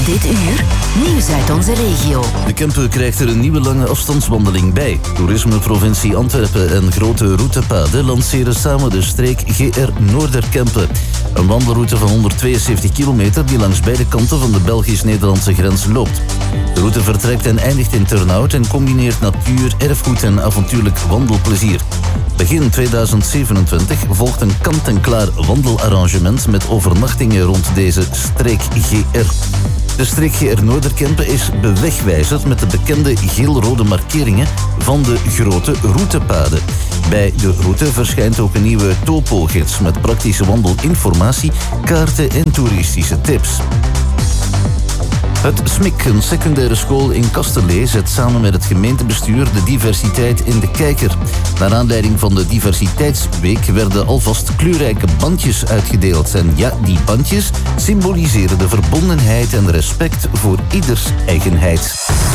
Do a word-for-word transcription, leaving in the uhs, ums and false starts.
Dit uur, nieuws uit onze regio. De Kempen krijgt er een nieuwe lange afstandswandeling bij. Toerismeprovincie Antwerpen en Grote Routepaden lanceren samen de streek G R Noorderkempen. Een wandelroute van honderdtweeënzeventig kilometer die langs beide kanten van de Belgisch-Nederlandse grens loopt. De route vertrekt en eindigt in Turnhout en combineert natuur, erfgoed en avontuurlijk wandelplezier. Begin tweeduizend zevenentwintig volgt een kant-en-klaar wandelarrangement met overnachtingen rond deze streek G R. De streek G R Noorderkempen is bewegwijzerd met de bekende geel-rode markeringen van de Grote Routepaden. Bij de route verschijnt ook een nieuwe topo-gids met praktische wandelinformatie, kaarten en toeristische tips. Het S M I C, een secundaire school in Kasterlee, zet samen met het gemeentebestuur de diversiteit in de kijker. Naar aanleiding van de Diversiteitsweek werden alvast kleurrijke bandjes uitgedeeld. En ja, die bandjes symboliseren de verbondenheid en respect voor ieders eigenheid.